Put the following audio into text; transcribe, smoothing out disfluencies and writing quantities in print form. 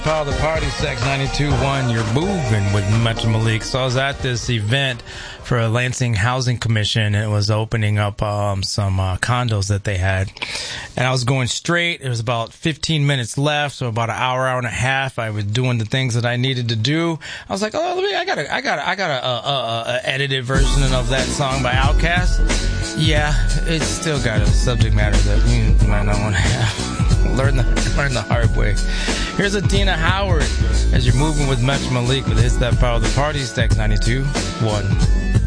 Power the Party, Sex 92.1, you're moving with Metro Malik. So I was at this event for a Lansing Housing Commission. It was opening up some condos that they had. And I was going straight. It was about 15 minutes left, so about an hour and a half. I was doing the things that I needed to do. I was like, oh, I got a edited version of that song by Outkast. Yeah, it's still got a subject matter that you might not want to have. Learn the hard way. Here's Adina Howard as you're moving with Metro Malik with Hits That Power the Party, Sex 92.1.